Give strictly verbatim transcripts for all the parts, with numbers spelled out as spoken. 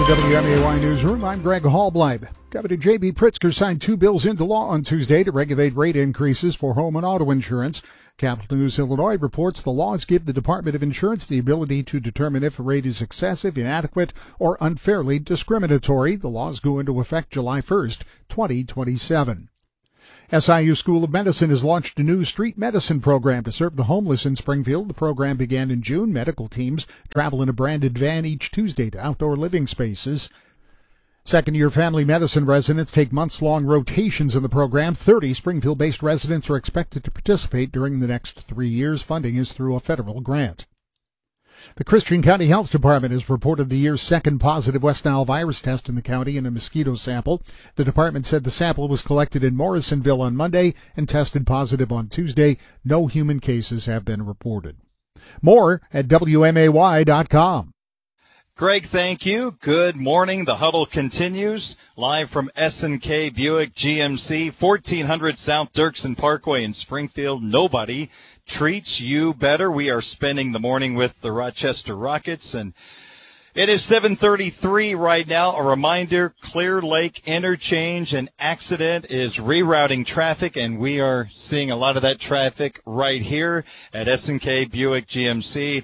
W M A Y Newsroom, I'm Greg Hallbleib. Governor J B. Pritzker signed two bills into law on Tuesday to regulate rate increases for home and auto insurance. Capital News Illinois reports the laws give the Department of Insurance the ability to determine if a rate is excessive, inadequate, or unfairly discriminatory. The laws go into effect July first, twenty twenty-seven. S I U School of Medicine has launched a new street medicine program to serve the homeless in Springfield. The program began in June. Medical teams travel in a branded van each Tuesday to outdoor living spaces. Second-year family medicine residents take months-long rotations in the program. thirty Springfield-based residents are expected to participate during the next three years. Funding is through a federal grant. The Christian County Health Department has reported the year's second positive West Nile virus test in the county in a mosquito sample. The department said the sample was collected in Morrisonville on Monday and tested positive on Tuesday. No human cases have been reported. More at W M A Y dot com. Greg, thank you. Good morning. The huddle continues live from S and K Buick G M C, fourteen hundred South Dirksen Parkway in Springfield. Nobody treats you better. We are spending the morning with the Rochester Rockets, and it is seven thirty-three right now. A reminder, Clear Lake Interchange, an accident is rerouting traffic, and we are seeing a lot of that traffic right here at S and K Buick G M C.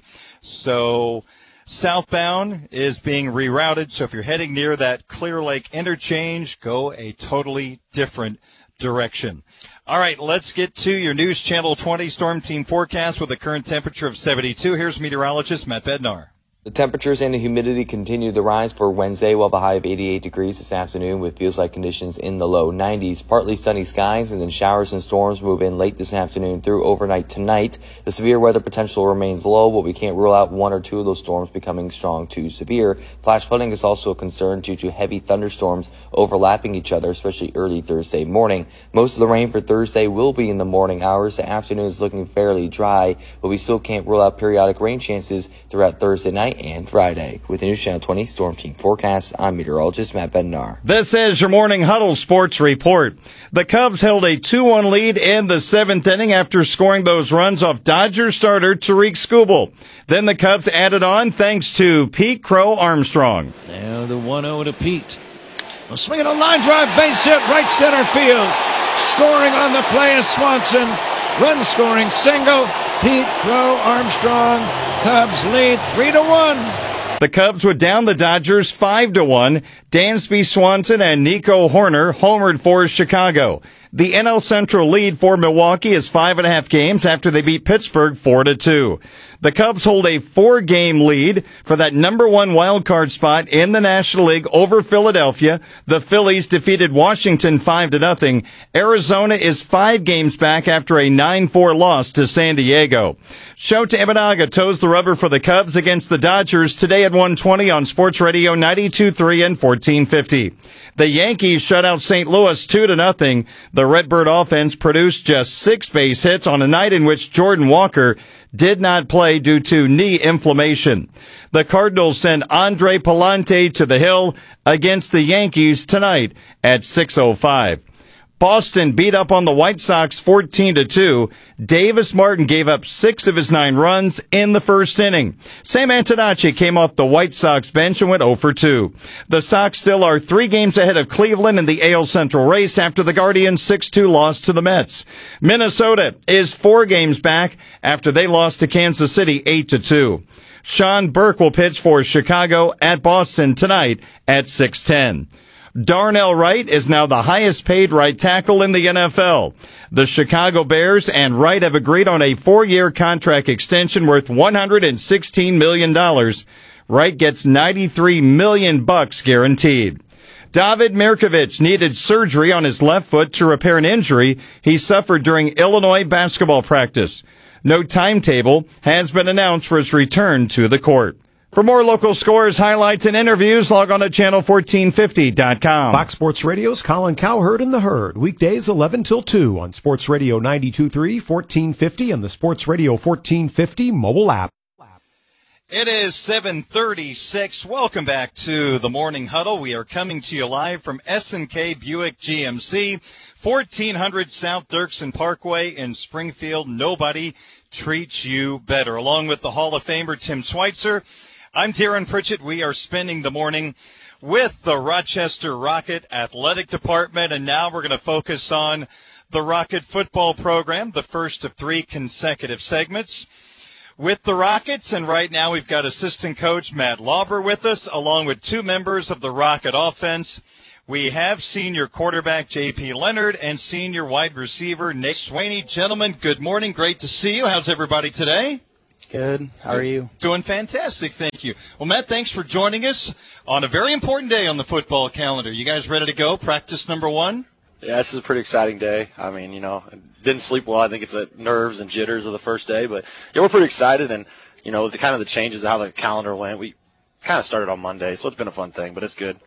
So southbound is being rerouted, so if you're heading near that Clear Lake Interchange, go a totally different direction. All right, let's get to your News Channel twenty Storm Team forecast with a current temperature of seventy-two. Here's meteorologist Matt Bednar. The temperatures and the humidity continue to rise for Wednesday. We'll have a high of eighty-eight degrees this afternoon with feels-like conditions in the low nineties. Partly sunny skies, and then showers and storms move in late this afternoon through overnight tonight. The severe weather potential remains low, but we can't rule out one or two of those storms becoming strong to severe. Flash flooding is also a concern due to heavy thunderstorms overlapping each other, especially early Thursday morning. Most of the rain for Thursday will be in the morning hours. The afternoon is looking fairly dry, but we still can't rule out periodic rain chances throughout Thursday night and Friday. With the News Channel twenty Storm Team forecast, I'm meteorologist Matt Bednar. This is your Morning Huddle Sports Report. The Cubs held a two one lead in the seventh inning after scoring those runs off Dodgers starter Tariq Skubal. Then the Cubs added on thanks to Pete Crow Armstrong. Now the one oh to Pete. A swing and a line drive, base hit, right center field. Scoring on the play is Swanson. Run scoring single. Pete Crow Armstrong. Cubs lead three to one. The Cubs would down the Dodgers five to one. Dansby Swanson and Nico Horner homered for Chicago. The N L Central lead for Milwaukee is five and a half games after they beat Pittsburgh four to two. The Cubs hold a four-game lead for that number one wild card spot in the National League over Philadelphia. The Phillies defeated Washington five to nothing. Arizona is five games back after a nine four loss to San Diego. Shota Imanaga toes the rubber for the Cubs against the Dodgers today at one twenty on Sports Radio ninety-two point three and fourteen fifty. The Yankees shut out Saint Louis two to nothing. The Redbird offense produced just six base hits on a night in which Jordan Walker did not play due to knee inflammation. The Cardinals send Andre Pallante to the hill against the Yankees tonight at six oh five. Boston beat up on the White Sox fourteen to two. Davis Martin gave up six of his nine runs in the first inning. Sam Antonacci came off the White Sox bench and went oh for two. The Sox still are three games ahead of Cleveland in the A L Central race after the Guardians' six two loss to the Mets. Minnesota is four games back after they lost to Kansas City eight to two. Sean Burke will pitch for Chicago at Boston tonight at six ten. Darnell Wright is now the highest paid right tackle in the N F L. The Chicago Bears and Wright have agreed on a four-year contract extension worth one hundred sixteen million dollars. Wright gets ninety-three million dollars bucks guaranteed. David Mirkovich needed surgery on his left foot to repair an injury he suffered during Illinois basketball practice. No timetable has been announced for his return to the court. For more local scores, highlights, and interviews, log on to channel fourteen fifty dot com. Fox Sports Radio's Colin Cowherd and the Herd. Weekdays eleven till two on Sports Radio ninety-two point three, fourteen fifty, and the Sports Radio fourteen fifty mobile app. It is seven thirty-six. Welcome back to the Morning Huddle. We are coming to you live from S and K Buick G M C, fourteen hundred South Dirksen Parkway in Springfield. Nobody treats you better. Along with the Hall of Famer Tim Schweitzer, I'm Darren Pritchett. We are spending the morning with the Rochester Rocket Athletic Department, and now we're going to focus on the Rocket football program, the first of three consecutive segments with the Rockets. And right now we've got assistant coach Matt Lauber with us, along with two members of the Rocket offense. We have senior quarterback J P Leonard and senior wide receiver Nate Swaney. Gentlemen, good morning. Great to see you. How's everybody today? Good. How are you? Doing fantastic. Thank you. Well, Matt, thanks for joining us on a very important day on the football calendar. You guys ready to go? Practice number one? Yeah, this is a pretty exciting day. I mean, you know, didn't sleep well. I think it's the nerves and jitters of the first day. But, yeah, we're pretty excited. And, you know, the kind of the changes of how the calendar went, we kind of started on Monday. So it's been a fun thing, but it's good.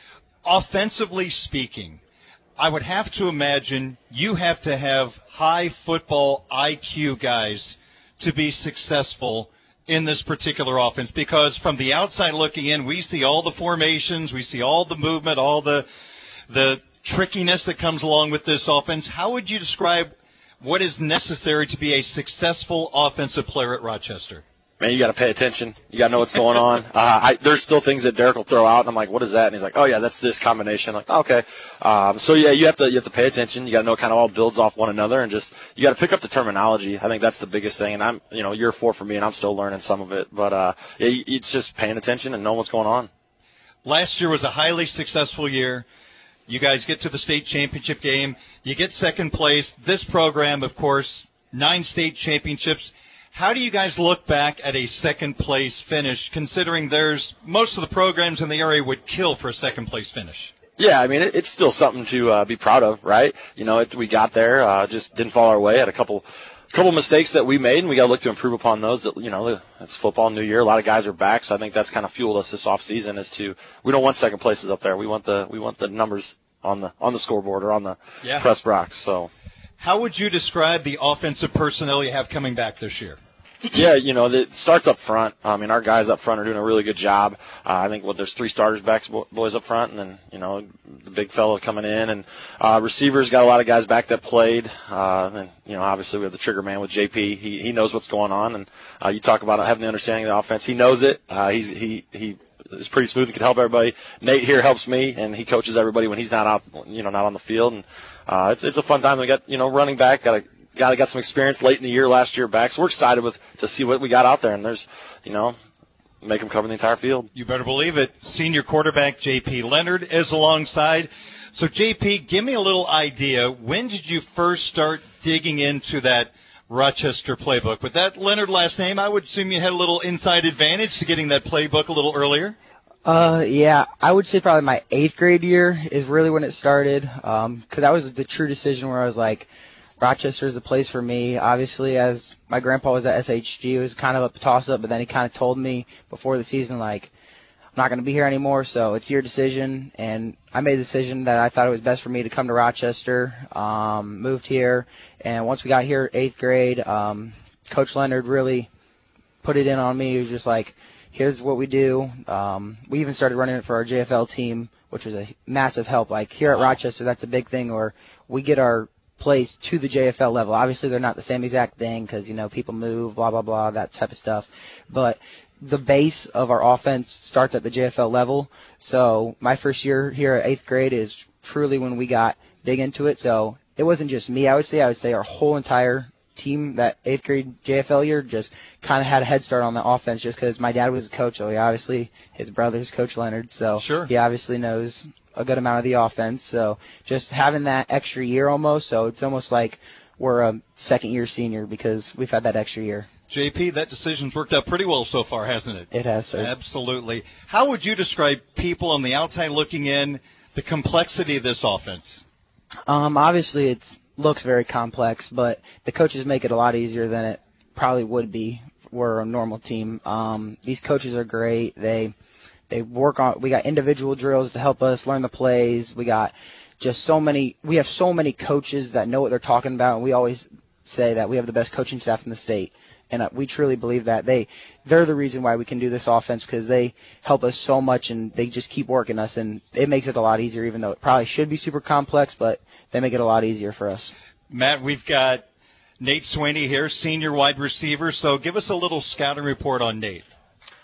Offensively speaking, I would have to imagine you have to have high football I Q guys to be successful in this particular offense, because from the outside looking in, we see all the formations, we see all the movement, all the the trickiness that comes along with this offense. How would you describe what is necessary to be a successful offensive player at Rochester? Man, you got to pay attention. You got to know what's going on. Uh, I, there's still things that Derek will throw out, and I'm like, "What is that?" And he's like, "Oh yeah, that's this combination." I'm like, oh, okay. Um, so yeah, you have to you have to pay attention. You got to know kind of all builds off one another, and just you got to pick up the terminology. I think that's the biggest thing. And I'm, you know, year four for me, and I'm still learning some of it. But uh, yeah, it's just paying attention and knowing what's going on. Last year was a highly successful year. You guys get to the state championship game. You get second place. This program, of course, nine state championships. How do you guys look back at a second-place finish, considering there's most of the programs in the area would kill for a second-place finish? Yeah, I mean, it, it's still something to uh, be proud of, right? You know, it, we got there, uh, just didn't fall our way. Had a couple couple mistakes that we made, and we got to look to improve upon those. That, you know, it's football, new year. A lot of guys are back, so I think that's kind of fueled us this offseason is to we don't want second places up there. We want the we want the numbers on the on the scoreboard or on the yeah. press box. So, how would you describe the offensive personnel you have coming back this year? Yeah, you know, it starts up front. I mean, our guys up front are doing a really good job. Uh, I think well, there's three starters backs boys up front, and then, you know, the big fellow coming in. And uh, receivers got a lot of guys back that played. Uh, and, you know, obviously we have the trigger man with J P. He he knows what's going on. And uh, you talk about having the understanding of the offense. He knows it. Uh, he's he he is pretty smooth. He can help everybody. Nate here helps me, and he coaches everybody when he's not out, you know, not on the field. And uh, it's it's a fun time. We got, you know, running back, got a guy that got some experience late in the year last year back. So we're excited with to see what we got out there. And there's, you know, make them cover the entire field. You better believe it. Senior quarterback J P Leonard is alongside. So, J P, give me a little idea. When did you first start digging into that Rochester playbook? With that Leonard last name, I would assume you had a little inside advantage to getting that playbook a little earlier. Uh, yeah, I would say probably my eighth grade year is really when it started. Um, cause that was the true decision where I was like, Rochester is the place for me. Obviously, as my grandpa was at S H G, it was kind of a toss-up, but then he kind of told me before the season, like, I'm not going to be here anymore, so it's your decision. And I made the decision that I thought it was best for me to come to Rochester, um, moved here. And once we got here, eighth grade, um, Coach Leonard really put it in on me. He was just like, here's what we do. Um, we even started running it for our J F L team, which was a massive help. Like, here at Rochester, that's a big thing where we get our place to the J F L level. Obviously, they're not the same exact thing because, you know, people move, blah, blah, blah, that type of stuff. But the base of our offense starts at the J F L level. So my first year here at eighth grade is truly when we got big into it. So it wasn't just me, I would say. I would say our whole entire team that eighth grade J F L year just kind of had a head start on the offense just because my dad was a coach. So he obviously, his brother's Coach Leonard. So sure. He obviously knows a good amount of the offense, so just having that extra year almost, so it's almost like we're a second-year senior because we've had that extra year. J P, that decision's worked out pretty well so far, hasn't it? It has, sir. Absolutely. How would you describe people on the outside looking in, the complexity of this offense? Um, obviously, it looks very complex, but the coaches make it a lot easier than it probably would be were a normal team. Um, these coaches are great. They They work on, we got individual drills to help us learn the plays. We got just so many, we have so many coaches that know what they're talking about, and we always say that we have the best coaching staff in the state. And uh, we truly believe that. They, they're the reason why we can do this offense because they help us so much and they just keep working us. And it makes it a lot easier, even though it probably should be super complex, but they make it a lot easier for us. Matt, we've got Nate Swaney here, senior wide receiver. So give us a little scouting report on Nate.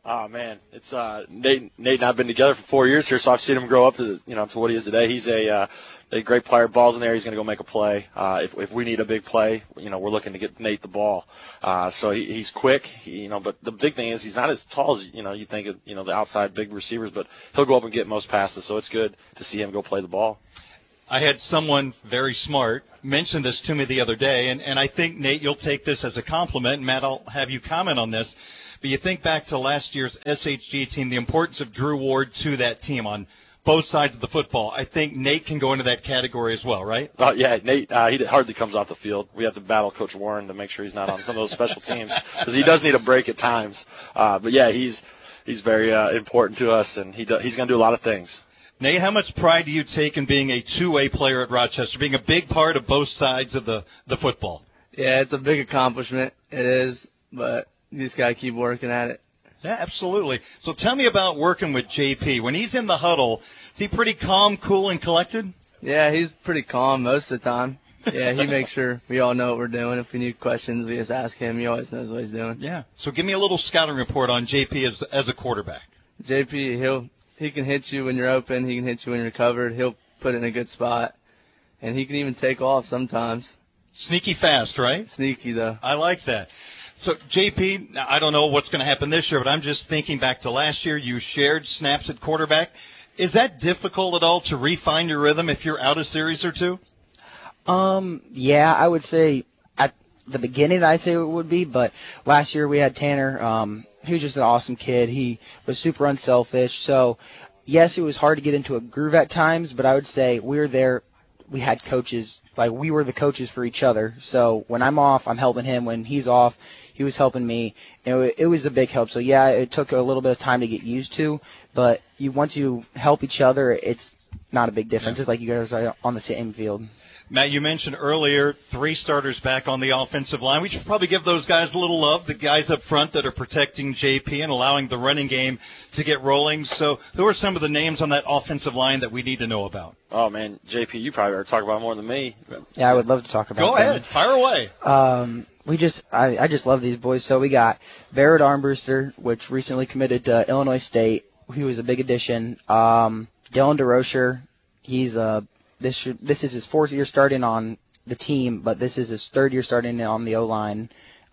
Oh man, it's uh, Nate. Nate and I've been together for four years here, so I've seen him grow up to the, you know to what he is today. He's a uh, a great player. Ball's in there, he's going to go make a play. Uh, if if we need a big play, you know, we're looking to get Nate the ball. Uh, so he, he's quick, he, you know. But the big thing is he's not as tall as you know you think of, you know the outside big receivers, but he'll go up and get most passes. So it's good to see him go play the ball. I had someone very smart mention this to me the other day, and, and I think, Nate, you'll take this as a compliment. And Matt, I'll have you comment on this. But you think back to last year's S H G team, the importance of Drew Ward to that team on both sides of the football. I think Nate can go into that category as well, right? Oh, yeah, Nate, uh, he hardly comes off the field. We have to battle Coach Warren to make sure he's not on some of those special teams because he does need a break at times. Uh, but, yeah, he's he's very uh, important to us, and he do, he's going to do a lot of things. Nate, how much pride do you take in being a two-way player at Rochester, being a big part of both sides of the, the football? Yeah, it's a big accomplishment. It is, but you just got to keep working at it. Yeah, absolutely. So tell me about working with J P. When he's in the huddle, is he pretty calm, cool, and collected? Yeah, he's pretty calm most of the time. Yeah, he makes sure we all know what we're doing. If we need questions, we just ask him. He always knows what he's doing. Yeah. So give me a little scouting report on J P as as a quarterback. J P, he'll he can hit you when you're open. He can hit you when you're covered. He'll put it in a good spot, and he can even take off sometimes. Sneaky fast, right? Sneaky though. I like that. So, J P, I don't know what's going to happen this year, but I'm just thinking back to last year. You shared snaps at quarterback. Is that difficult at all to refine your rhythm if you're out a series or two? Um, yeah, I would say at the beginning I'd say it would be, but last year we had Tanner. Um, he was just an awesome kid. He was super unselfish. So, yes, it was hard to get into a groove at times, but I would say we were there. We had coaches, like we were the coaches for each other. So when I'm off, I'm helping him. When he's off, he was helping me. It, it was a big help. So yeah, it took a little bit of time to get used to, but you once you help each other, it's not a big difference. Yeah. Just like you guys are on the same field. Matt, you mentioned earlier three starters back on the offensive line. We should probably give those guys a little love, the guys up front that are protecting J P and allowing the running game to get rolling. So who are some of the names on that offensive line that we need to know about? Oh, man, J P, you probably better talk about it more than me. Yeah, I would love to talk about Go them. ahead. Fire away. Um, we just, I, I just love these boys. So we got Barrett Armbruster, which recently committed to Illinois State. He was a big addition. Um, Dylan DeRocher, he's a This should, this is his fourth year starting on the team, but this is his third year starting on the O-line.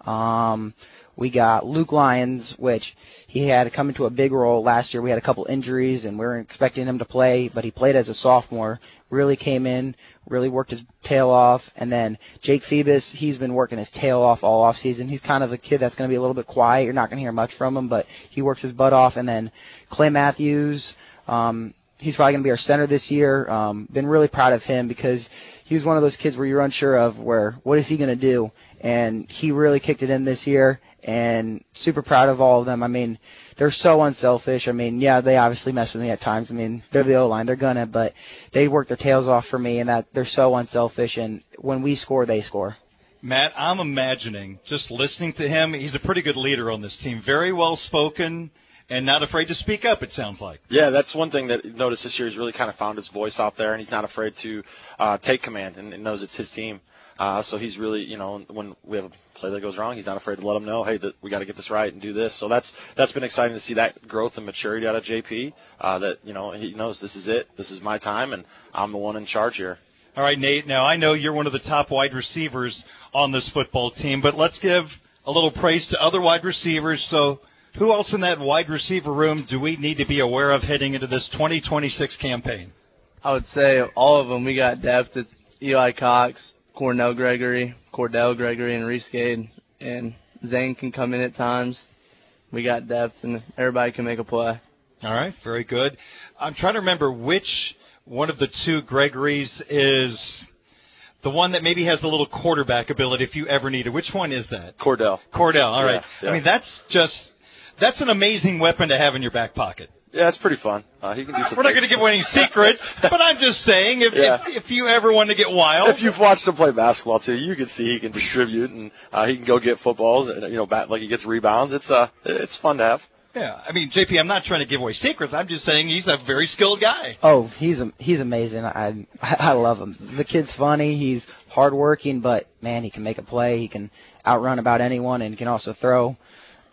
Um, we got Luke Lyons, which he had to come into a big role last year. We had a couple injuries, and we were expecting him to play, but he played as a sophomore, really came in, really worked his tail off. And then Jake Phoebus, he's been working his tail off all offseason. He's kind of a kid that's going to be a little bit quiet. You're not going to hear much from him, but he works his butt off. And then Clay Matthews, um, he's probably going to be our center this year. Um, been really proud of him because he was one of those kids where you're unsure of where what is he going to do, and he really kicked it in this year. And super proud of all of them. I mean, they're so unselfish. I mean, yeah, they obviously mess with me at times. I mean, they're the O-line, they're gonna, but they work their tails off for me, and that they're so unselfish. And when we score, they score. Matt, I'm imagining just listening to him. He's a pretty good leader on this team. Very well spoken. And not afraid to speak up, it sounds like. Yeah, that's one thing that noticed this year. He's really kind of found his voice out there, and he's not afraid to uh, take command and, and knows it's his team. Uh, so he's really, you know, when we have a play that goes wrong, he's not afraid to let them know, hey, that we got to get this right and do this. So that's that's been exciting to see that growth and maturity out of J P, uh, that, you know, he knows this is it. This is my time, and I'm the one in charge here. All right, Nate, now I know you're one of the top wide receivers on this football team, but let's give a little praise to other wide receivers. So who else in that wide receiver room do we need to be aware of heading into this twenty twenty-six campaign? I would say all of them. We got depth. It's Eli Cox, Cornell Gregory, Cordell Gregory, and Reese Gade. And Zane can come in at times. We got depth, and everybody can make a play. All right, very good. I'm trying to remember which one of the two Gregorys is the one that maybe has a little quarterback ability if you ever need it. Which one is that? Cordell. Cordell, all right. Yeah, yeah. I mean, that's just – that's an amazing weapon to have in your back pocket. Yeah, it's pretty fun. Uh, he can do some We're not going to give away any secrets, but I'm just saying, if, yeah. if if you ever want to get wild. If you've watched him play basketball, too, you can see he can distribute, and uh, he can go get footballs, and, you know, bat, like he gets rebounds. It's uh, it's fun to have. Yeah, I mean, J P, I'm not trying to give away secrets. I'm just saying he's a very skilled guy. Oh, he's he's amazing. I I love him. The kid's funny. He's hardworking, but, man, he can make a play. He can outrun about anyone and can also throw.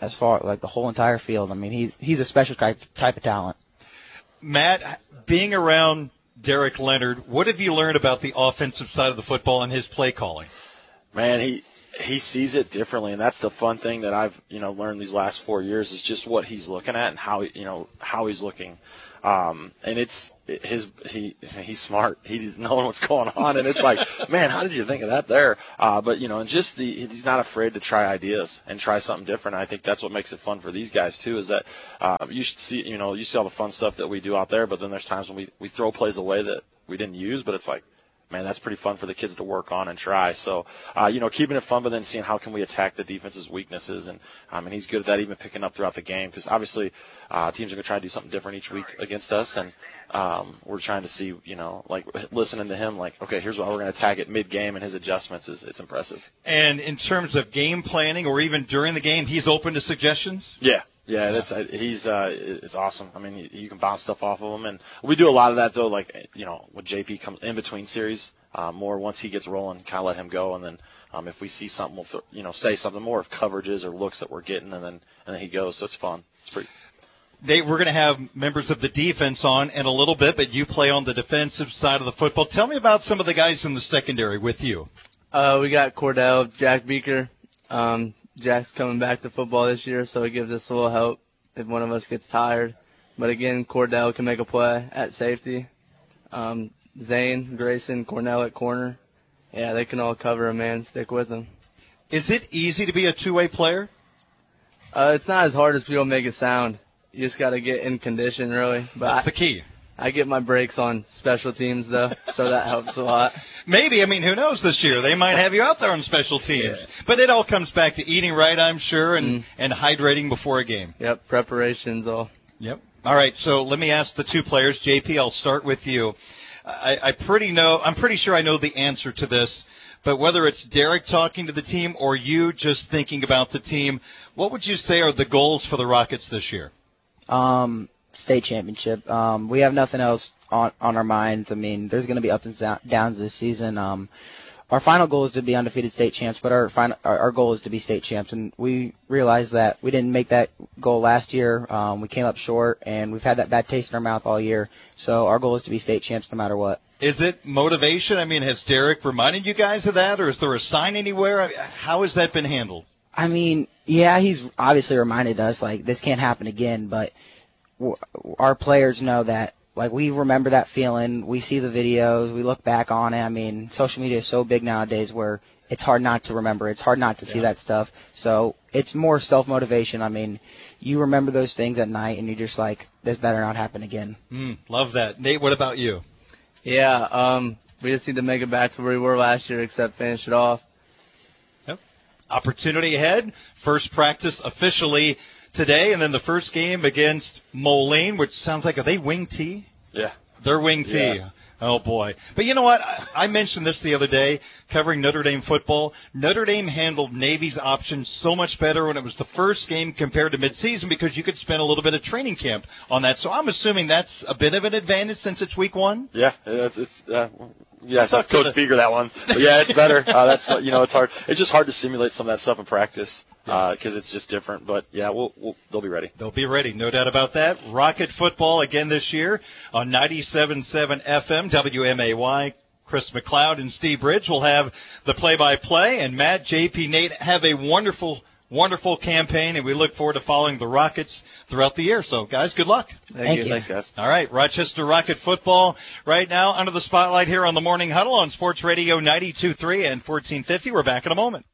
as far like the whole entire field. I mean, he's he's a special type type of talent. Matt, being around Derek Leonard, what have you learned about the offensive side of the football and his play calling? Man, he he sees it differently, and that's the fun thing that I've you know learned these last four years is just what he's looking at and how you know how he's looking. Um, and it's his, he, he's smart. He's knowing what's going on. And it's like, man, how did you think of that there? Uh, but you know, and just the, he's not afraid to try ideas and try something different. I think that's what makes it fun for these guys too, is that, um, you should see, you know, you see all the fun stuff that we do out there, but then there's times when we, we throw plays away that we didn't use, but it's like, man, that's pretty fun for the kids to work on and try. So, uh, you know, keeping it fun, but then seeing how can we attack the defense's weaknesses. And, um, and he's good at that, even picking up throughout the game, because obviously uh, teams are going to try to do something different each week against us. And um, we're trying to see, you know, like listening to him, like, okay, here's what we're going to attack it mid-game, and his adjustments is it's impressive. And in terms of game planning or even during the game, he's open to suggestions? Yeah. Yeah, that's he's uh, it's awesome. I mean, you can bounce stuff off of him, and we do a lot of that though. Like you know, when J P comes in between series, uh, more once he gets rolling, kind of let him go, and then um, if we see something, we'll th- you know say something more of coverages or looks that we're getting, and then and then he goes. So it's fun. It's pretty. Nate, we're going to have members of the defense on in a little bit, but you play on the defensive side of the football. Tell me about some of the guys in the secondary with you. Uh, we got Cordell, Jack Beaker. Um, Jack's coming back to football this year, so it gives us a little help if one of us gets tired. But again, Cordell can make a play at safety. Um, Zane, Grayson, Cornell at corner. Yeah, they can all cover a man, stick with them. Is it easy to be a two-way player? Uh, it's not as hard as people make it sound. You just got to get in condition, really. But That's the key. I, I get my breaks on special teams, though, so that helps a lot. Maybe. I mean, who knows this year? They might have you out there on special teams. Yeah. But it all comes back to eating right, I'm sure, and, mm. and hydrating before a game. Yep, preparation's all. Yep. All right, so let me ask the two players. J P, I'll start with you. I, I pretty know, I'm pretty sure I know the answer to this, but whether it's Derek talking to the team or you just thinking about the team, what would you say are the goals for the Rockets this year? Um, state championship. Um, we have nothing else on, on our minds. I mean, there's going to be ups and downs this season. Um, our final goal is to be undefeated state champs, but our final, our, our goal is to be state champs, and we realize that we didn't make that goal last year. Um, we came up short, and we've had that bad taste in our mouth all year. So our goal is to be state champs no matter what. Is it motivation? I mean, has Derek reminded you guys of that, or is there a sign anywhere? How has that been handled? I mean, yeah, he's obviously reminded us, like, this can't happen again, but w- our players know that, like, we remember that feeling. We see the videos. We look back on it. I mean, social media is so big nowadays where it's hard not to remember. It's hard not to yeah. see that stuff. So it's more self-motivation. I mean, you remember those things at night, and you're just like, this better not happen again. Mm, love that. Nate, what about you? Yeah, um, we just need to make it back to where we were last year, except finish it off. Yep. Opportunity ahead. First practice officially today, and then the first game against Moline, which sounds like, are they wing T? Yeah. They're wing T. Yeah. Oh, boy. But you know what? I mentioned this the other day, covering Notre Dame football. Notre Dame handled Navy's option so much better when it was the first game compared to midseason because you could spend a little bit of training camp on that. So I'm assuming that's a bit of an advantage since it's week one? Yeah, it's, it's uh, yes, I've Coach Beaker that one. But yeah, it's better. Uh, that's you know, it's hard. It's just hard to simulate some of that stuff in practice. Because uh, it's just different. But, yeah, we'll, we'll, they'll be ready. They'll be ready, no doubt about that. Rocket football again this year on ninety-seven point seven F M, W M A Y. Chris McLeod and Steve Bridge will have the play-by-play. And Matt, J P, Nate have a wonderful, wonderful campaign, and we look forward to following the Rockets throughout the year. So, guys, good luck. Thank, Thank you. you. Thanks, guys. All right, Rochester Rocket football right now under the spotlight here on the Morning Huddle on Sports Radio ninety-two point three and fourteen fifty. We're back in a moment.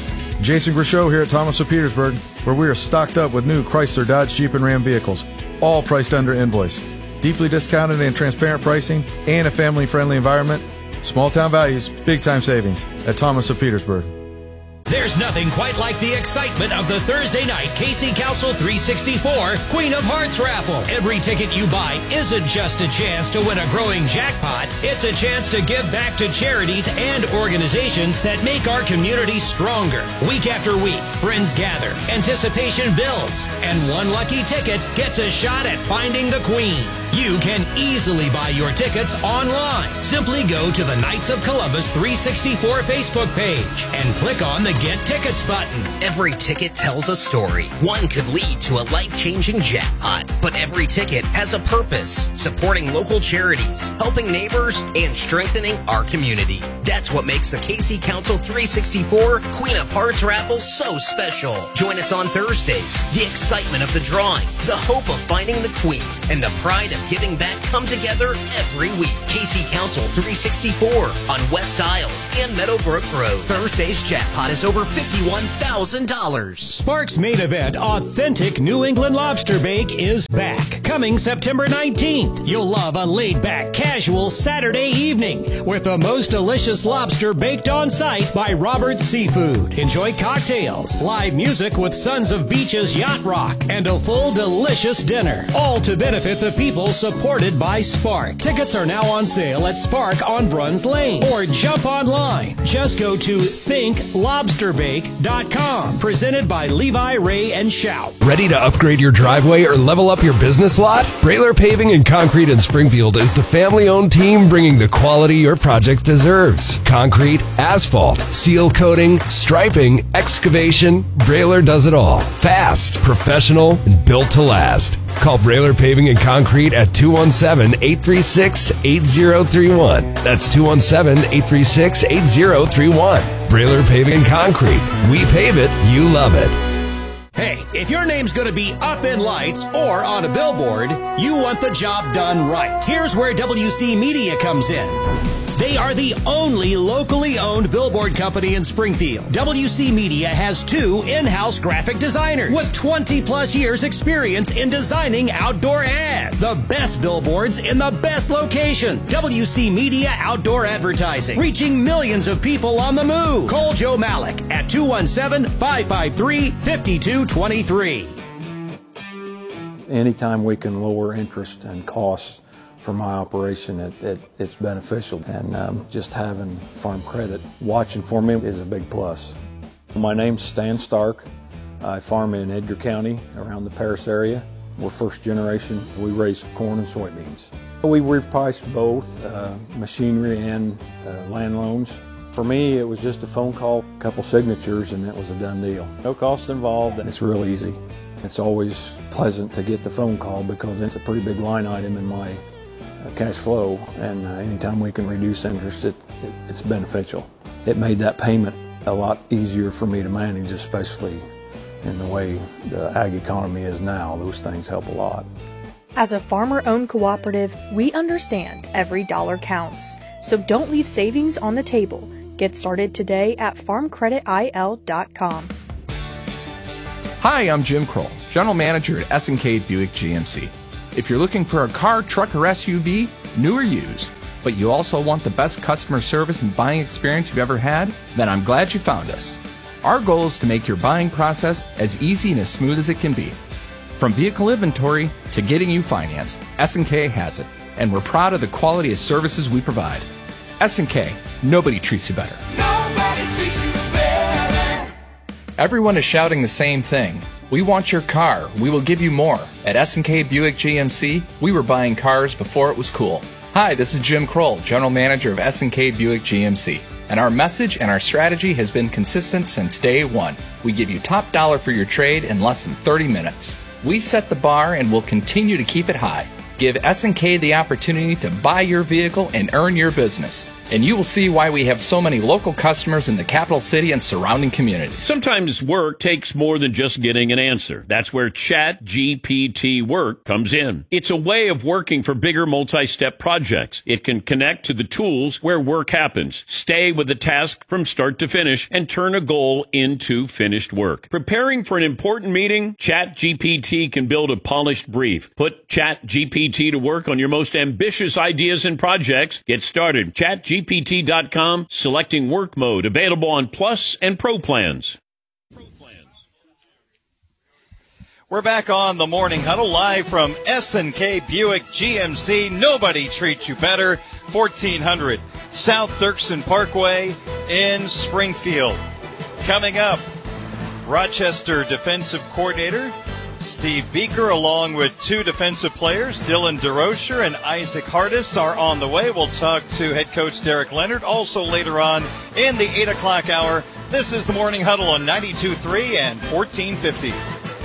Jason Grishow here at Thomas of Petersburg, where we are stocked up with new Chrysler, Dodge, Jeep, and Ram vehicles, all priced under invoice. Deeply discounted and transparent pricing, and a family-friendly environment. Small-town values, big-time savings at Thomas of Petersburg. There's nothing quite like the excitement of the Thursday night K C Council three sixty-four Queen of Hearts raffle. Every ticket you buy isn't just a chance to win a growing jackpot. It's a chance to give back to charities and organizations that make our community stronger. Week after week, friends gather, anticipation builds, and one lucky ticket gets a shot at finding the Queen. You can easily buy your tickets online. Simply go to the Knights of Columbus three sixty-four Facebook page and click on the Get Tickets button. Every ticket tells a story. One could lead to a life-changing jackpot, but every ticket has a purpose, supporting local charities, helping neighbors, and strengthening our community. That's what makes the K C Council three sixty-four Queen of Hearts raffle so special. Join us on Thursdays. The excitement of the drawing, the hope of finding the Queen, and the pride of giving back come together every week. K C Council three sixty-four on West Isles and Meadowbrook Road. Thursday's jackpot is over fifty-one thousand dollars. Sparks' main event, Authentic New England Lobster Bake, is back. Coming September nineteenth. You'll love a laid-back, casual Saturday evening with the most delicious lobster baked on site by Robert's Seafood. Enjoy cocktails, live music with Sons of Beaches Yacht Rock, and a full delicious dinner. All to benefit the people supported by Spark. Tickets are now on sale at Spark on Bruns Lane. Or jump online. Just go to think lobster bake dot com. Presented by Levi, Ray, and Shout. Ready to upgrade your driveway or level up your business lot? Brailer Paving and Concrete in Springfield is the family-owned team bringing the quality your project deserves. Concrete, asphalt, seal coating, striping, excavation, Brailer does it all. Fast, professional, and built to last. Call Brailer Paving and Concrete at two one seven, eight three six, eight zero three one. That's two one seven, eight three six, eight zero three one. Brailer Paving and Concrete. We pave it, you love it. Hey, if your name's going to be up in lights or on a billboard, you want the job done right. Here's where W C Media comes in. They are the only locally owned billboard company in Springfield. W C Media has two in-house graphic designers with twenty plus years experience in designing outdoor ads. The best billboards in the best locations. W C Media Outdoor Advertising, reaching millions of people on the move. Call Joe Malik at two one seven, five five three, five two two three. Anytime we can lower interest and costs for my operation, it, it, it's beneficial. And um, just having Farm Credit watching for me is a big plus. My name's Stan Stark. I farm in Edgar County around the Paris area. We're first generation. We raise corn and soybeans. We've repriced both uh, machinery and uh, land loans. For me, it was just a phone call, a couple signatures, and it was a done deal. No cost involved, and it's real easy. It's always pleasant to get the phone call because it's a pretty big line item in my uh, cash flow, and uh, anytime we can reduce interest, it, it, it's beneficial. It made that payment a lot easier for me to manage, especially in the way the ag economy is now. Those things help a lot. As a farmer-owned cooperative, we understand every dollar counts. So don't leave savings on the table. Get started today at farm credit I L dot com. Hi, I'm Jim Kroll, General Manager at S and K Buick G M C. If you're looking for a car, truck, or S U V, new or used, but you also want the best customer service and buying experience you've ever had, then I'm glad you found us. Our goal is to make your buying process as easy and as smooth as it can be. From vehicle inventory to getting you financed, S and K has it, and we're proud of the quality of services we provide. S and K, nobody treats you better. Nobody treats you better. Everyone is shouting the same thing. We want your car. We will give you more. At S and K Buick G M C, we were buying cars before it was cool. Hi, this is Jim Kroll, General Manager of S and K Buick G M C. And our message and our strategy has been consistent since day one. We give you top dollar for your trade in less than thirty minutes. We set the bar and will continue to keep it high. Give S and K the opportunity to buy your vehicle and earn your business. And you will see why we have so many local customers in the capital city and surrounding communities. Sometimes work takes more than just getting an answer. That's where Chat G P T Work comes in. It's a way of working for bigger multi-step projects. It can connect to the tools where work happens, stay with the task from start to finish, and turn a goal into finished work. Preparing for an important meeting? Chat G P T can build a polished brief. Put Chat G P T to work on your most ambitious ideas and projects. Get started. Chat G P T dot com, selecting work mode, available on Plus and Pro plans. We're back on the Morning Huddle, live from S and K Buick G M C. Nobody treats you better. fourteen hundred South Dirksen Parkway in Springfield. Coming up, Rochester defensive coordinator Steve Beaker, along with two defensive players, Dylan DeRocher and Isaac Hardis, are on the way. We'll talk to head coach Derek Leonard. Also later on in the eight o'clock hour, this is the Morning Huddle on ninety-two point three and fourteen fifty.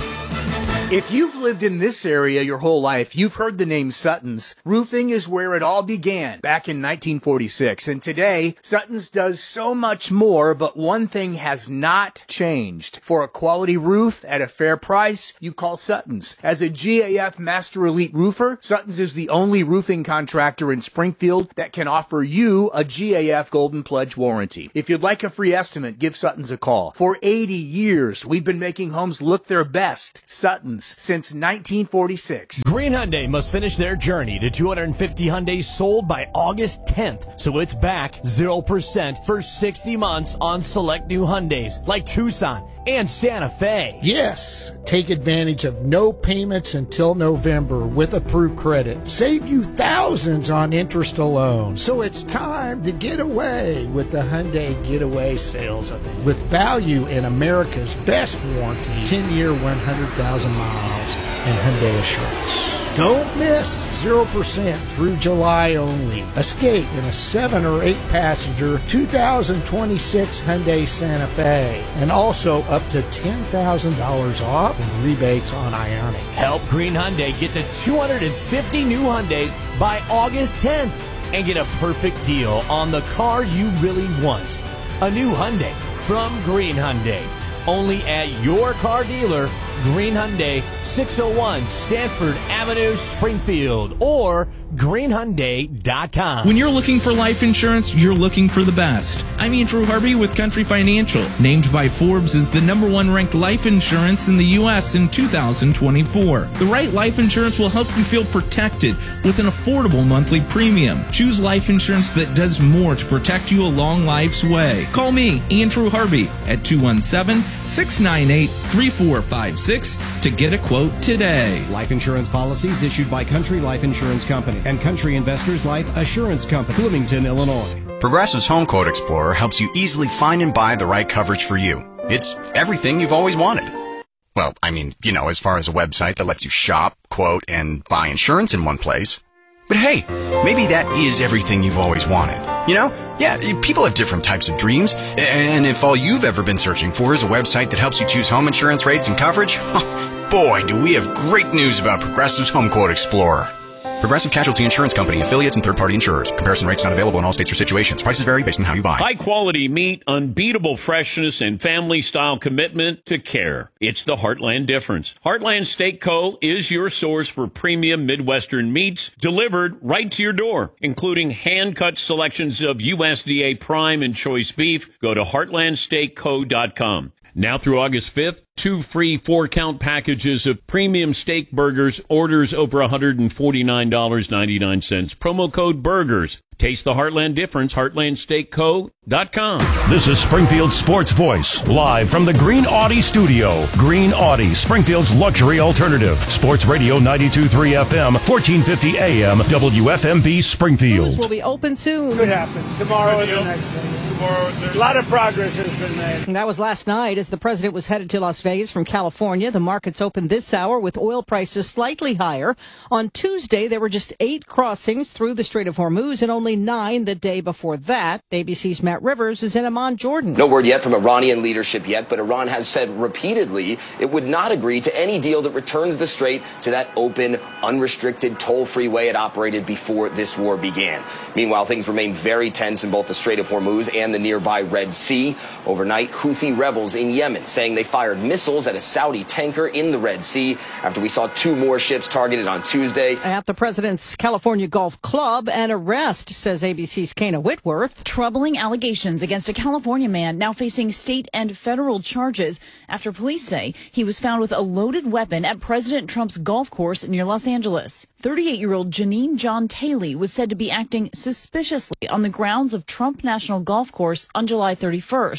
If you've lived in this area your whole life, you've heard the name Sutton's. Roofing is where it all began, back in nineteen forty-six. And today, Sutton's does so much more, but one thing has not changed. For a quality roof at a fair price, you call Sutton's. As a G A F Master Elite roofer, Sutton's is the only roofing contractor in Springfield that can offer you a G A F Golden Pledge warranty. If you'd like a free estimate, give Sutton's a call. For eighty years, we've been making homes look their best. Sutton's. Since nineteen forty-six. Green Hyundai must finish their journey to two hundred fifty Hyundais sold by August tenth, so it's back zero percent for sixty months on select new Hyundais like Tucson and Santa Fe. Yes, take advantage of no payments until November with approved credit. Save you thousands on interest alone. So it's time to get away with the Hyundai Getaway sales event. With value in America's best warranty, ten-year, one hundred thousand miles, and Hyundai Assurance. Don't miss zero percent through July only. Escape in a seven or eight passenger two thousand twenty-six Hyundai Santa Fe. And also up to ten thousand dollars off and rebates on Ioniq. Help Green Hyundai get to two hundred fifty new Hyundais by August tenth and get a perfect deal on the car you really want. A new Hyundai from Green Hyundai. Only at your car dealer, Green Hyundai, six oh one Stanford Avenue, Springfield, or green hyundai dot com. When you're looking for life insurance, you're looking for the best. I'm Andrew Harvey with Country Financial, named by Forbes as the number one ranked life insurance in the U S in two thousand twenty-four. The right life insurance will help you feel protected with an affordable monthly premium. Choose life insurance that does more to protect you along life's way. Call me, Andrew Harvey, at two one seven, six nine eight, three four five six to get a quote today. Life insurance policies issued by Country Life Insurance Company and Country Investors Life Assurance Company, Bloomington, Illinois. Progressive's Home Quote Explorer helps you easily find and buy the right coverage for you. It's everything you've always wanted. Well, I mean, you know, as far as a website that lets you shop, quote, and buy insurance in one place. But hey, maybe that is everything you've always wanted. You know? Yeah, people have different types of dreams. And if all you've ever been searching for is a website that helps you choose home insurance rates and coverage, boy, do we have great news about Progressive's Home Quote Explorer. Progressive Casualty Insurance Company, affiliates, and third-party insurers. Comparison rates not available in all states or situations. Prices vary based on how you buy. High quality meat, unbeatable freshness, and family-style commitment to care. It's the Heartland difference. Heartland Steak Co. is your source for premium Midwestern meats delivered right to your door, including hand-cut selections of U S D A prime and choice beef. Go to heartland steak co dot com. Now through August fifth, two free four-count packages of premium steak burgers, orders over one hundred forty-nine dollars and ninety-nine cents. Promo code BURGERS. Taste the Heartland difference, heartland steak co dot com. This is Springfield Sports Voice, live from the Green Audi studio. Green Audi, Springfield's luxury alternative. Sports Radio ninety-two point three F M, fourteen fifty A M, W F M B Springfield. Schools will be open soon. Could happen. Tomorrow or the next day. A lot of progress has been made. And that was last night as the president was headed to Las Vegas from California. The markets opened this hour with oil prices slightly higher. On Tuesday, there were just eight crossings through the Strait of Hormuz and only nine the day before that. A B C's Matt Rivers is in Amman, Jordan. No word yet from Iranian leadership yet, but Iran has said repeatedly it would not agree to any deal that returns the strait to that open, unrestricted, toll-free way it operated before this war began. Meanwhile, things remain very tense in both the Strait of Hormuz and the nearby Red Sea. Overnight, Houthi rebels in Yemen saying they fired missiles at a Saudi tanker in the Red Sea after we saw two more ships targeted on Tuesday. At the president's California Golf Club, an arrest, says A B C's Kana Whitworth. Troubling allegations against a California man now facing state and federal charges after police say he was found with a loaded weapon at President Trump's golf course near Los Angeles. thirty-eight-year-old Janine John Taylor was said to be acting suspiciously on the grounds of Trump National Golf Course on July thirty-first,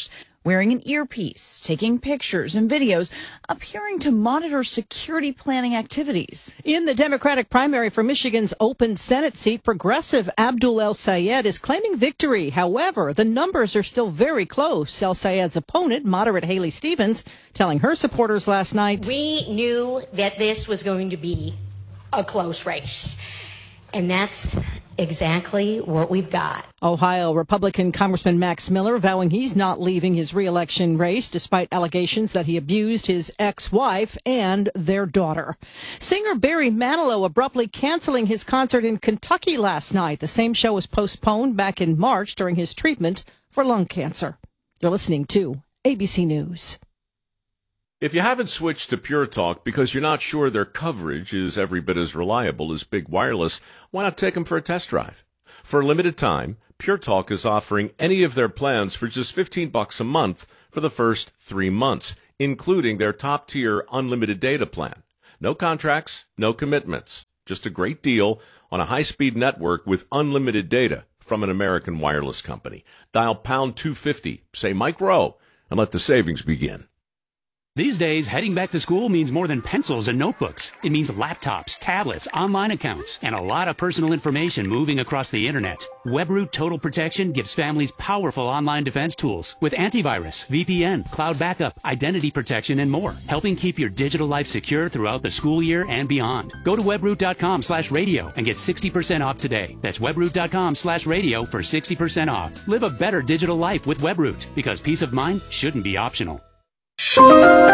wearing an earpiece, taking pictures and videos, appearing to monitor security planning activities. In the Democratic primary for Michigan's open Senate seat, progressive Abdul El-Sayed is claiming victory. However, the numbers are still very close. El-Sayed's opponent, moderate Haley Stevens, telling her supporters last night, "We knew that this was going to be a close race. And that's exactly what we've got." Ohio Republican Congressman Max Miller vowing he's not leaving his re-election race despite allegations that he abused his ex-wife and their daughter. Singer Barry Manilow abruptly canceling his concert in Kentucky last night. The same show was postponed back in March during his treatment for lung cancer. You're listening to A B C News. If you haven't switched to Pure Talk because you're not sure their coverage is every bit as reliable as Big Wireless, why not take them for a test drive? For a limited time, Pure Talk is offering any of their plans for just fifteen bucks a month for the first three months, including their top-tier unlimited data plan. No contracts, no commitments. Just a great deal on a high-speed network with unlimited data from an American wireless company. Dial pound two fifty, say Mike Rowe, and let the savings begin. These days, heading back to school means more than pencils and notebooks. It means laptops, tablets, online accounts, and a lot of personal information moving across the internet. WebRoot Total Protection gives families powerful online defense tools with antivirus, V P N, cloud backup, identity protection, and more, helping keep your digital life secure throughout the school year and beyond. Go to webroot.com slash radio and get sixty percent off today. That's webroot.com slash radio for sixty percent off. Live a better digital life with WebRoot, because peace of mind shouldn't be optional. From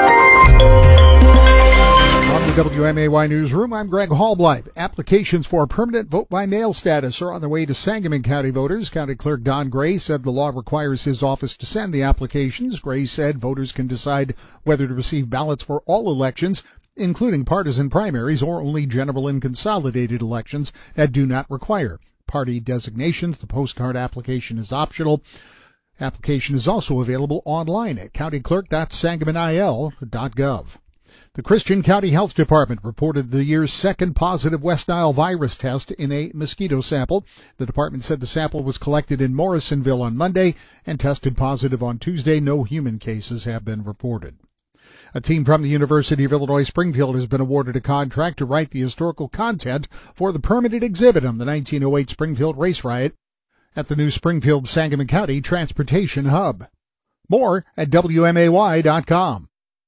the W M A Y Newsroom, I'm Greg Hallbleib. Applications for permanent vote-by-mail status are on the way to Sangamon County voters. County Clerk Don Gray said the law requires his office to send the applications. Gray said voters can decide whether to receive ballots for all elections, including partisan primaries, or only general and consolidated elections that do not require party designations. The postcard application is optional. Application is also available online at county clerk dot sangamon I L dot gov. The Christian County Health Department reported the year's second positive West Nile virus test in a mosquito sample. The department said the sample was collected in Morrisonville on Monday and tested positive on Tuesday. No human cases have been reported. A team from the University of Illinois Springfield has been awarded a contract to write the historical content for the permanent exhibit on the nineteen oh eight Springfield race riot at the new Springfield Sangamon County Transportation Hub. More at W M A Y dot com.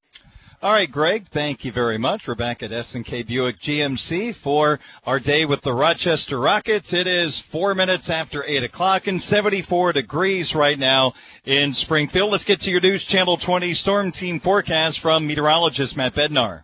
All right, Greg, thank you very much. We're back at S and K Buick G M C for our day with the Rochester Rockets. It is four minutes after eight o'clock and seventy-four degrees right now in Springfield. Let's get to your News Channel twenty Storm Team forecast from meteorologist Matt Bednar.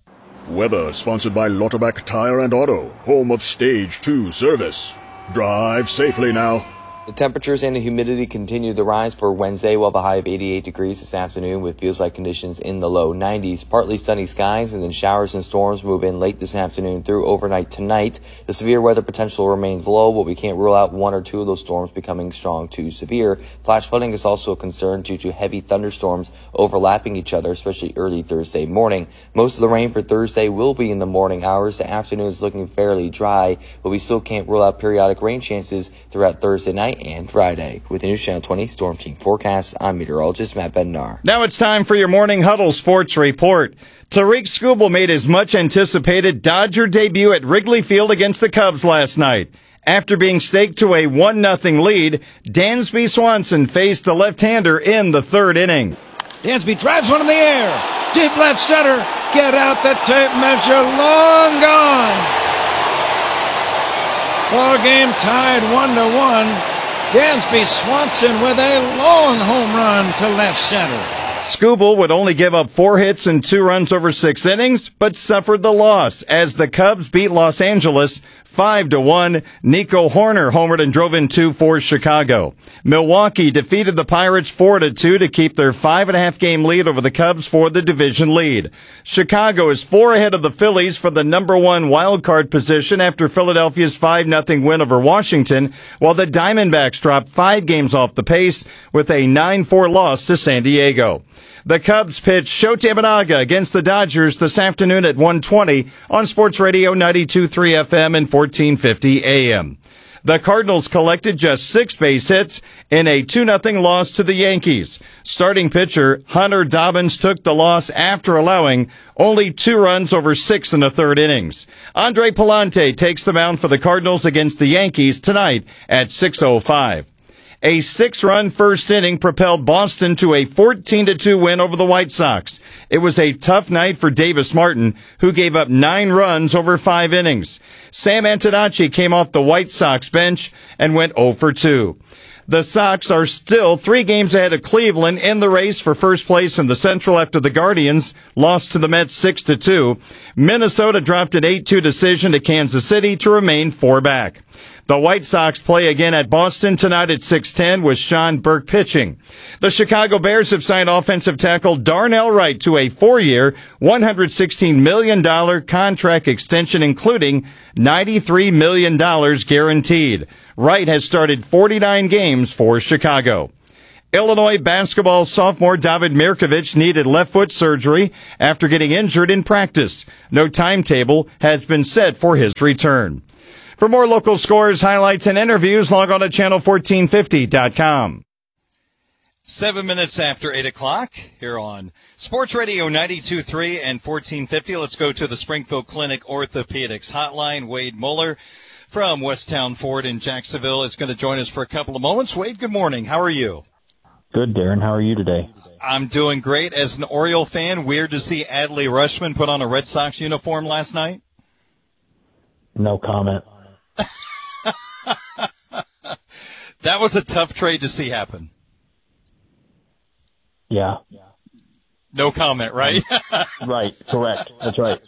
Weather sponsored by Lauterbach Tire and Auto, home of Stage two service. Drive safely now. The temperatures and the humidity continue to rise for Wednesday. We'll have a high of eighty-eight degrees this afternoon with feels-like conditions in the low nineties. Partly sunny skies and then showers and storms move in late this afternoon through overnight tonight. The severe weather potential remains low, but we can't rule out one or two of those storms becoming strong to severe. Flash flooding is also a concern due to heavy thunderstorms overlapping each other, especially early Thursday morning. Most of the rain for Thursday will be in the morning hours. The afternoon is looking fairly dry, but we still can't rule out periodic rain chances throughout Thursday night and Friday. With the News Channel twenty Storm Team forecast, I'm meteorologist Matt Bednar. Now it's time for your Morning Huddle Sports Report. Tariq Skubal made his much-anticipated Dodger debut at Wrigley Field against the Cubs last night. After being staked to a one nothing lead, Dansby Swanson faced the left-hander in the third inning. Dansby drives one in the air. Deep left center. Get out the tape measure. Long gone. Ball game tied one to one. Dansby Swanson with a long home run to left center. Skubal would only give up four hits and two runs over six innings, but suffered the loss as the Cubs beat Los Angeles five to one. Nico Horner homered and drove in two for Chicago. Milwaukee defeated the Pirates four to two to keep their five and a half game lead over the Cubs for the division lead. Chicago is four ahead of the Phillies for the number one wild card position after Philadelphia's five nothing win over Washington, while the Diamondbacks dropped five games off the pace with a nine four loss to San Diego. The Cubs pitch Shota Imanaga against the Dodgers this afternoon at one twenty on Sports Radio ninety-two point three F M and fourteen fifty A M. The Cardinals collected just six base hits in a two nothing loss to the Yankees. Starting pitcher Hunter Dobbins took the loss after allowing only two runs over six in the third innings. Andre Palante takes the mound for the Cardinals against the Yankees tonight at six oh five. A six-run first inning propelled Boston to a fourteen to two win over the White Sox. It was a tough night for Davis Martin, who gave up nine runs over five innings. Sam Antonacci came off the White Sox bench and went oh for two. The Sox are still three games ahead of Cleveland in the race for first place in the Central after the Guardians lost to the Mets six to two. Minnesota dropped an eight two decision to Kansas City to remain four back. The White Sox play again at Boston tonight at six ten with Sean Burke pitching. The Chicago Bears have signed offensive tackle Darnell Wright to a four-year, one hundred sixteen million dollars contract extension, including ninety-three million dollars guaranteed. Wright has started forty-nine games for Chicago. Illinois basketball sophomore David Mirkovich needed left foot surgery after getting injured in practice. No timetable has been set for his return. For more local scores, highlights, and interviews, log on to channel fourteen fifty dot com. Seven minutes after eight o'clock here on Sports Radio ninety-two point three and fourteen fifty. Let's go to the Springfield Clinic Orthopedics Hotline. Wade Muller from Westtown Ford in Jacksonville is going to join us for a couple of moments. Wade, good morning. How are you? Good, Darren. How are you today? I'm doing great. As an Oriole fan, weird to see Adley Rushman put on a Red Sox uniform last night? No comment. That was a tough trade to see happen. Yeah. No comment, right? Right, correct. That's right.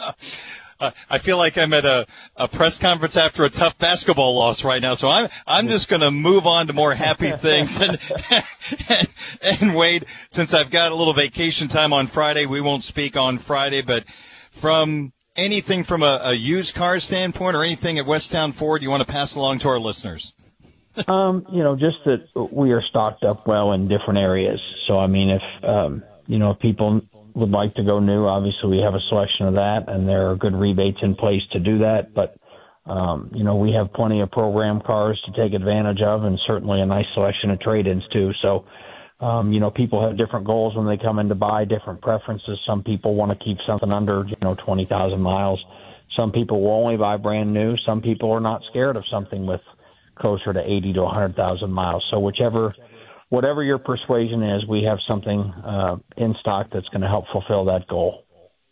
Uh, I feel like I'm at a, a press conference after a tough basketball loss right now, so I'm I'm just going to move on to more happy things. And, and, and Wade, since I've got a little vacation time on Friday, we won't speak on Friday, but from anything from a, a used car standpoint or anything at Westtown Ford you want to pass along to our listeners? um, you know, just that we are stocked up well in different areas. So, I mean, if, um, you know, if people would like to go new, obviously we have a selection of that, and there are good rebates in place to do that. But, um, you know, we have plenty of program cars to take advantage of, and certainly a nice selection of trade-ins too. So, um, you know, people have different goals when they come in to buy, different preferences. Some people want to keep something under, you know, twenty thousand miles. Some people will only buy brand new. Some people are not scared of something with closer to eighty to one hundred thousand miles. So whichever, whatever your persuasion is, we have something uh, in stock that's going to help fulfill that goal.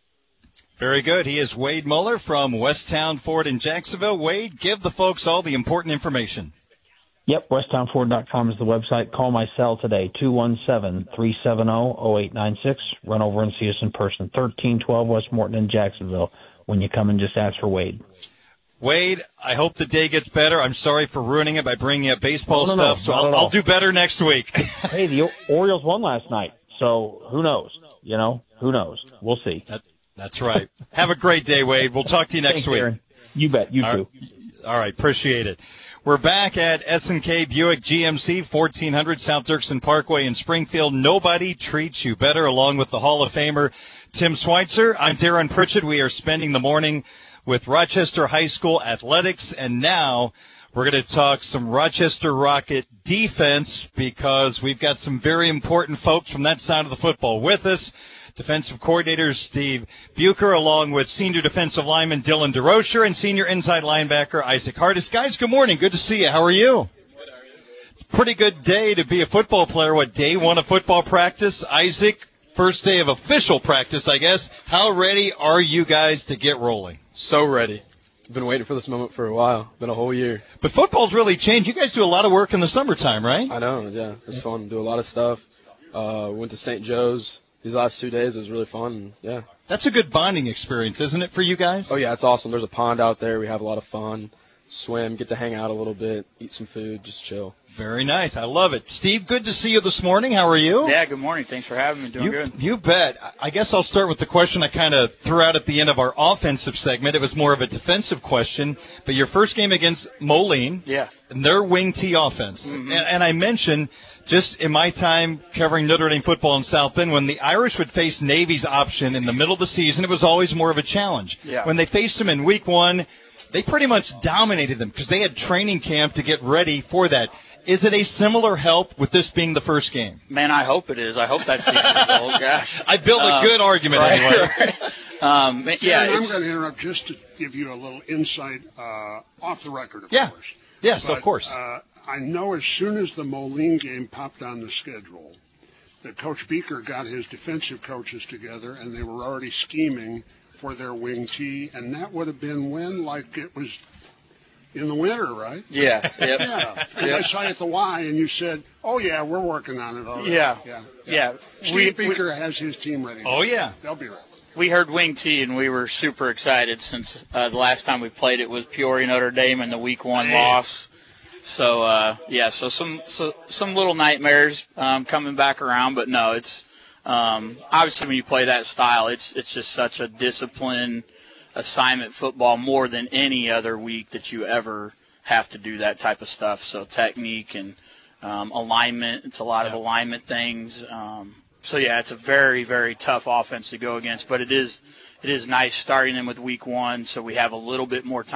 Very good. He is Wade Muller from Westtown Ford in Jacksonville. Wade, give the folks all the important information. Yep, westtown ford dot com is the website. Call my cell today, two one seven, three seven zero, zero eight nine six. Run over and see us in person, thirteen twelve West Morton in Jacksonville. When you come and just ask for Wade. Wade, I hope the day gets better. I'm sorry for ruining it by bringing up baseball no, no, stuff, so no, I'll, no. I'll do better next week. Hey, the Orioles won last night, so who knows? You know, who knows? We'll see. That, that's right. Have a great day, Wade. We'll talk to you next Thanks, week. Aaron. You bet. You All too. Right. All right. Appreciate it. We're back at S and K Buick G M C, fourteen hundred South Dirksen Parkway in Springfield. Nobody treats you better, along with the Hall of Famer Tim Schweitzer. I'm Darren Pritchett. We are spending the morning with Rochester High School athletics, and now we're going to talk some Rochester Rocket defense because we've got some very important folks from that side of the football with us. Defensive coordinator Steve Bucher, along with senior defensive lineman Dylan DeRocher and senior inside linebacker Isaac Hardis. Guys, good morning. Good to see you. How are you? It's a pretty good day to be a football player. What, day one of football practice? Isaac, first day of official practice, I guess. How ready are you guys to get rolling? So ready. I've been waiting for this moment for a while. Been a whole year. But football's really changed. You guys do a lot of work in the summertime, right? I know, yeah. It's fun. Do a lot of stuff. Uh, went to Saint Joe's these last two days. It was really fun, and, yeah. That's a good bonding experience, isn't it, for you guys? Oh, yeah, it's awesome. There's a pond out there. We have a lot of fun. Swim, get to hang out a little bit, eat some food, just chill. Very nice. I love it. Steve, good to see you this morning. How are you? Yeah, good morning. Thanks for having me. Doing you, good. You bet. I guess I'll start with the question I kind of threw out at the end of our offensive segment. It was more of a defensive question. But your first game against Moline, yeah, and their wing T offense. Mm-hmm. And, and I mentioned just in my time covering Notre Dame football in South Bend, when the Irish would face Navy's option in the middle of the season, it was always more of a challenge. Yeah. When they faced them in week one, they pretty much dominated them because they had training camp to get ready for that. Is it a similar help with this being the first game? Man, I hope it is. I hope that's the end goal. Gosh. I built a Um, good argument right, anyway. right. Um, yeah, And I'm it's- going to interrupt just to give you a little insight uh, off the record, of Yeah. course. Yes, But, of course. Uh, I know as soon as the Moline game popped on the schedule that Coach Beaker got his defensive coaches together, and they were already scheming for their wing tee, and that would have been when, like it was in the winter, right? Yeah, yep. Yeah. And Yep. I saw you at the Y, and you said, oh, yeah, we're working on it already. Yeah. Yeah. Yeah. Steve We- Beaker has his team ready. Oh, yeah. They'll be ready. We heard wing tee, and we were super excited since uh, the last time we played it was Peoria Notre Dame in the week one Man. loss. So uh, yeah, so some so some little nightmares um, coming back around, but no, it's um, obviously when you play that style, it's it's just such a discipline assignment football more than any other week that you ever have to do that type of stuff. So technique and um, alignment, it's a lot of alignment things. Um, so yeah, it's a very very tough offense to go against, but it is it is nice starting them with week one, so we have a little bit more time